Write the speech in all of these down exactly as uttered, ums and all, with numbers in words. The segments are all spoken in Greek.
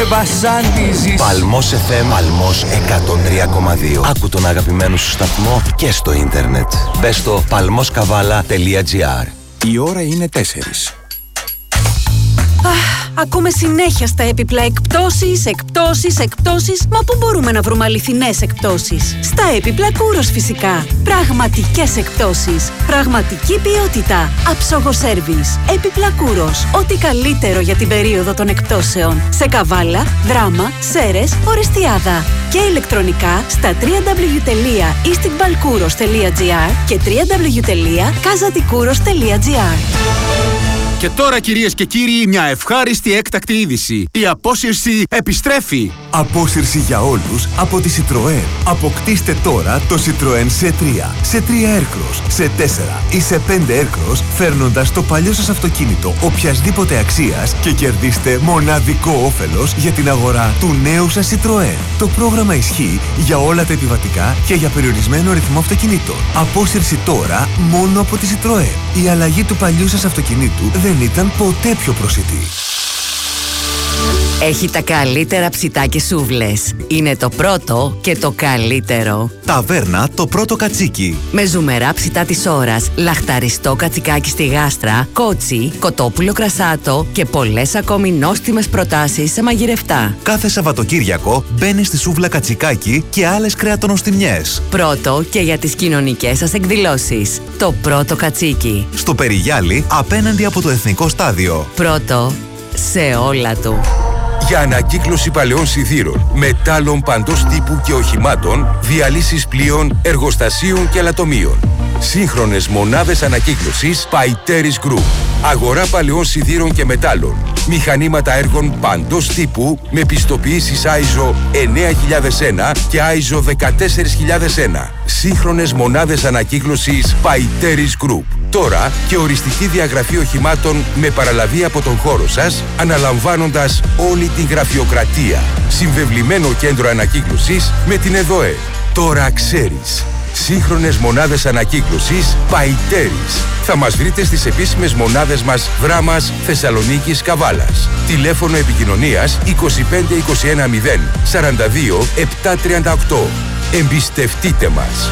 βασανίζεις. Παλμός εφ εμ, Παλμός εκατόν τρία κόμμα δύο. Άκου τον αγαπημένο σου σταθμό και στο ίντερνετ. Μπες στο παλμοσκαβάλα τελεία τζι άρ. Η ώρα είναι τέσσερις. Αχ, ακούμε συνέχεια στα έπιπλα εκπτώσεις, εκπτώσεις, εκπτώσεις. Μα πού μπορούμε να βρούμε αληθινές εκπτώσεις? Στα έπιπλα Κούρος φυσικά. Πραγματικές εκπτώσεις. Πραγματική ποιότητα. Άψογο σέρβις. Έπιπλα Κούρος. Ό,τι καλύτερο για την περίοδο των εκπτώσεων. Σε Καβάλα, Δράμα, Σέρες, Ορεστιάδα. Και ηλεκτρονικά στα double-u double-u double-u τελεία istικbalkouros τελεία τζι άρ και double-u double-u double-u τελεία kazatikours τελεία τζι άρ. Και τώρα, κυρίες και κύριοι, μια ευχάριστη έκτακτη είδηση. Η απόσυρση επιστρέφει. Απόσυρση για όλους από τη Citroën. Αποκτήστε τώρα το Citroën σι τρία, σι τρία Aircross, σι τέσσερα ή σι πέντε Aircross, φέρνοντας το παλιό σας αυτοκίνητο οποιασδήποτε αξίας και κερδίστε μοναδικό όφελος για την αγορά του νέου σας Citroën. Το πρόγραμμα ισχύει για όλα τα επιβατικά και για περιορισμένο αριθμό αυτοκινήτων. Απόσυρση τώρα μόνο από τη Citroën. Η αλλαγή του παλιού σας αυτοκινήτου δεν ήταν ποτέ πιο προσιτή. Έχει τα καλύτερα ψητά και σούβλες. Είναι το πρώτο και το καλύτερο. Ταβέρνα το πρώτο κατσίκι. Με ζουμερά ψητά της ώρας, λαχταριστό κατσικάκι στη γάστρα, κότσι, κοτόπουλο κρασάτο και πολλές ακόμη νόστιμες προτάσεις σε μαγειρευτά. Κάθε Σαββατοκύριακο μπαίνει στη σούβλα κατσικάκι και άλλες κρεατονοστιμιές. Πρώτο και για τις κοινωνικές σας εκδηλώσεις. Το πρώτο κατσίκι. Στο Περιγιάλι, απέναντι από το Εθνικό Στάδιο. Πρώτο σε όλα του. Για ανακύκλωση παλαιών σιδήρων, μετάλλων παντός τύπου και οχημάτων, διαλύσεις πλοίων, εργοστασίων και αλατομείων. Σύγχρονες μονάδες ανακύκλωσης Paiteris Group. Αγορά παλαιών σιδήρων και μετάλλων. Μηχανήματα έργων παντός τύπου με πιστοποιήσεις άι ες ο εννέα χιλιάδες ένα και άι ες ο δεκατέσσερα χιλιάδες ένα. Σύγχρονες μονάδες ανακύκλωσης Paiteris Group. Τώρα και οριστική διαγραφή οχημάτων με παραλαβή από τον χώρο σας, αναλαμβάνοντας όλη την γραφειοκρατία. Συμβεβλημένο κέντρο ανακύκλωσης με την ΕΔΟΕ. Τώρα ξέρεις. Σύγχρονες μονάδες ανακύκλωσης Paiteris. Θα μας βρείτε στις επίσημες μονάδες μας Δράμας, Θεσσαλονίκης, Καβάλας. Τηλέφωνο επικοινωνίας είκοσι πέντε είκοσι ένα μηδέν σαράντα δύο επτακόσια τριάντα οκτώ. Εμπιστευτείτε μας.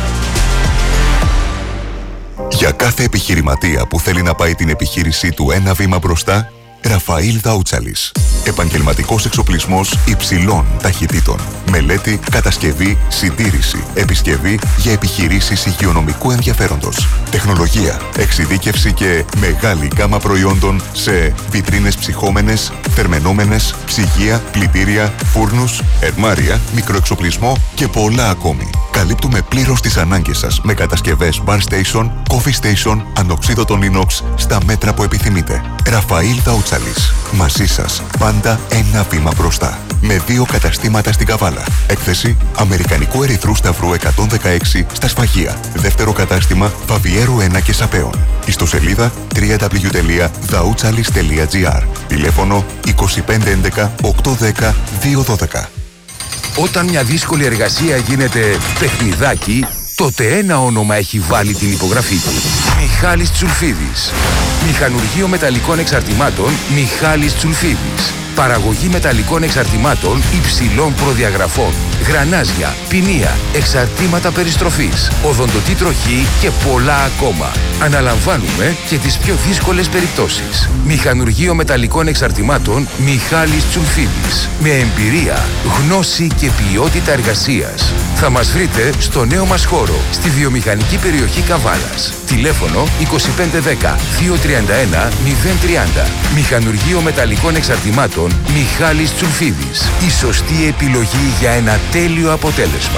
Για κάθε επιχειρηματία που θέλει να πάει την επιχείρησή του ένα βήμα μπροστά, Ραφαήλ Δαούτσαλης. Επαγγελματικός εξοπλισμός υψηλών ταχυτήτων. Μελέτη, κατασκευή, συντήρηση, επισκευή για επιχειρήσεις υγειονομικού ενδιαφέροντος. Τεχνολογία, εξειδίκευση και μεγάλη γκάμα προϊόντων σε βιτρίνες ψυχόμενες, θερμαινόμενες, ψυγεία, πλυτήρια, φούρνους, ερμάρια, μικροεξοπλισμό και πολλά ακόμη. Καλύπτουμε πλήρως τις ανάγκες σας με κατασκευές bar station, coffee station, ανοξίδωτων inox στα μέτρα που επιθυμείτε. Ραφαήλ Δαούτσαλης. Μαζί σας πάντα ένα βήμα μπροστά. Με δύο καταστήματα στην Καβάλα. Έκθεση Αμερικανικού Ερυθρού Σταυρού εκατόν δεκαέξι στα Σφαγεία. Δεύτερο κατάστημα Φαβιέρου ένα και Σαπέων. Ιστοσελίδα double-u double-u double-u τελεία δαούτσαλης τελεία τζι άρ. Τηλέφωνο είκοσι πέντε έντεκα οκτακόσια δέκα διακόσια δώδεκα. Όταν μια δύσκολη εργασία γίνεται παιχνιδάκι, τότε ένα όνομα έχει βάλει την υπογραφή του. Μιχάλης Τσουλφίδης. Μηχανουργείο μεταλλικών εξαρτημάτων Μιχάλης Τσουλφίδης. Παραγωγή μεταλλικών εξαρτημάτων υψηλών προδιαγραφών. Γρανάζια, ποινία, εξαρτήματα περιστροφής, οδοντοτή τροχή και πολλά ακόμα. Αναλαμβάνουμε και τις πιο δύσκολες περιπτώσεις. Μηχανουργείο μεταλλικών εξαρτημάτων Μιχάλης Τσουλφίδης. Με εμπειρία, γνώση και ποιότητα εργασίας. Θα μας βρείτε στο νέο μας χώρο, στη βιομηχανική περιοχή Καβάλας. Τηλέφωνο είκοσι πέντε δέκα διακόσια τριάντα ένα μηδέν τριάντα. Μηχανουργείο μεταλλικών εξαρτημάτων Μιχάλης Τσουλφίδης. Η σωστή επιλογή για ένα τέλειο αποτέλεσμα.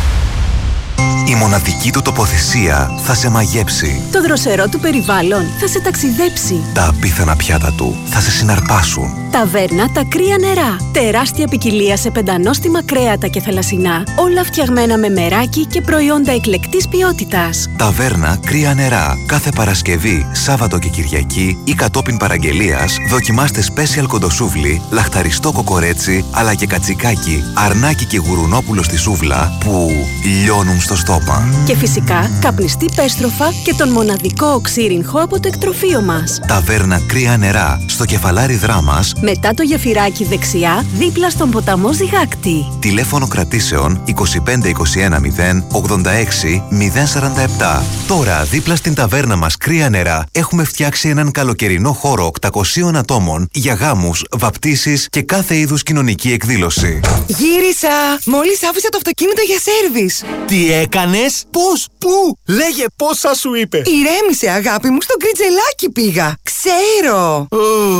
Η μοναδική του τοποθεσία θα σε μαγέψει. Το δροσερό του περιβάλλον θα σε ταξιδέψει. Τα απίθανα πιάτα του θα σε συναρπάσουν. Ταβέρνα Τα Κρύα Νερά. Τεράστια ποικιλία σε πεντανόστιμα κρέατα και θαλασσινά. Όλα φτιαγμένα με μεράκι και προϊόντα εκλεκτής ποιότητας. Ταβέρνα Κρύα Νερά. Κάθε Παρασκευή, Σάββατο και Κυριακή ή κατόπιν παραγγελίας δοκιμάστε special κοντοσούβλι, λαχταριστό κοκορέτσι αλλά και κατσικάκι, αρνάκι και γουρουνόπουλο στη σούβλα που λιώνουν στο στόμα. Και φυσικά καπνιστή πέστροφα και τον μοναδικό οξύριγχο από το εκτροφείο μας. Ταβέρνα Κρύα Νερά στο Κεφαλάρι Δράμας Μετά το γεφυράκι δεξιά, δίπλα στον ποταμό Ζυγάκτη. Τηλέφωνο κρατήσεων είκοσι πέντε είκοσι ένα μηδέν ογδόντα έξι μηδέν σαράντα επτά. Τώρα, δίπλα στην ταβέρνα μας Κρύα Νερά, έχουμε φτιάξει έναν καλοκαιρινό χώρο οκτακοσίων ατόμων για γάμους, βαπτίσεις και κάθε είδους κοινωνική εκδήλωση. Γύρισα! Μόλις άφησα το αυτοκίνητο για σέρβις. Τι έκανες? Πώς? Πού? Λέγε πόσα σου είπε. Ηρέμησε, αγάπη μου, στο Γκριτζελάκι πήγα. Ξέρω.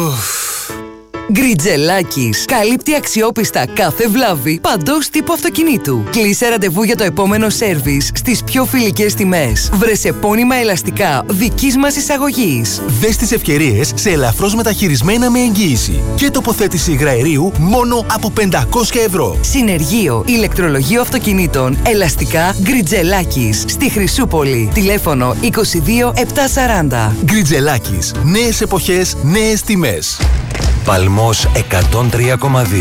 Γκριτζελάκης. Καλύπτει αξιόπιστα κάθε βλάβη παντός τύπου αυτοκινήτου. Κλείσε ραντεβού για το επόμενο σέρβις στις πιο φιλικές τιμές. Βρες επώνυμα ελαστικά δικής μας εισαγωγής. Δες τις ευκαιρίες σε ελαφρώς μεταχειρισμένα με εγγύηση και τοποθέτηση υγραερίου μόνο από πεντακόσια ευρώ. Συνεργείο ηλεκτρολογίου αυτοκινήτων. Ελαστικά Γκριτζελάκης. Στη Χρυσούπολη. Τηλέφωνο είκοσι δύο επτακόσια σαράντα. Γκριτζελάκης. Νέες εποχές, νέες τιμές. Παλμός εκατόν τρία κόμμα δύο.